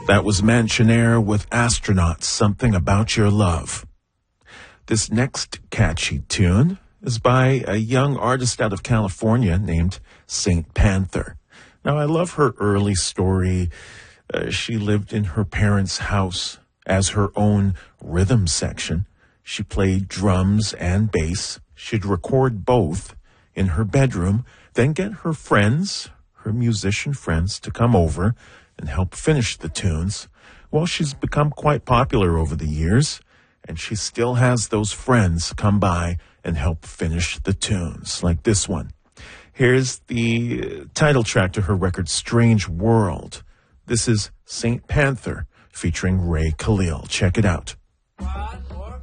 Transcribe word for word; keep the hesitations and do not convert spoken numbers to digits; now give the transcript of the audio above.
That was Mansionaire with Astronauts, Something About Your Love. This next catchy tune is by a young artist out of California named Saint Panther. Now, I love her early story. Uh, she lived in her parents' house as her own rhythm section. She played drums and bass. She'd record both in her bedroom, then get her friends, her musician friends, to come over and help finish the tunes. Well, she's become quite popular over the years, and she still has those friends come by and help finish the tunes, like this one. Here's the title track to her record, Strange World. This is Saint Panther featuring Ray Khalil. Check it out. What?